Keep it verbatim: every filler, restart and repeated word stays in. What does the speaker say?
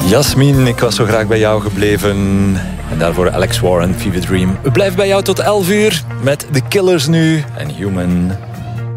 Jasmin, ik was zo graag bij jou gebleven. En daarvoor Alex Warren, Fever Dream. We blijven bij jou tot elf uur met The Killers nu en Human.